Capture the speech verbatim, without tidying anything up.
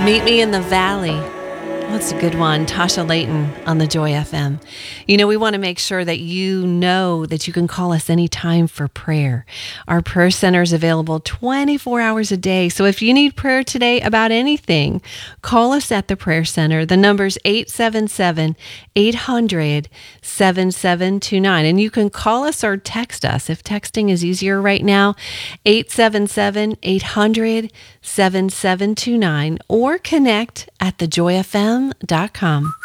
Meet Me in the Valley. That's a good one. Tasha Layton on the Joy F M. You know, we want to make sure that you know that you can call us anytime for prayer. Our prayer center is available twenty-four hours a day. So if you need prayer today about anything, call us at the prayer center. The number's eight seven seven, eight hundred, seven seven two nine. And you can call us or text us if texting is easier right now, eight seven seven, eight hundred, seven seven two nine, or connect at the joy f m dot com.